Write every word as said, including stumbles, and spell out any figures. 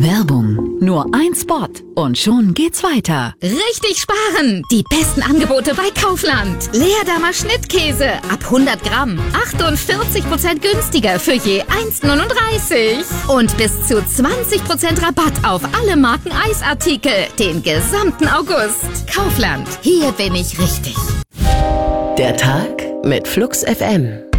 Werbung. Nur ein Spot und schon geht's weiter. Richtig sparen! Die besten Angebote bei Kaufland. Leerdammer Schnittkäse ab hundert Gramm. achtundvierzig Prozent günstiger für je eins Komma neununddreißig. Und bis zu zwanzig Prozent Rabatt auf alle Marken Eisartikel. Den gesamten August. Kaufland. Hier bin ich richtig. Der Tag mit Flux F M.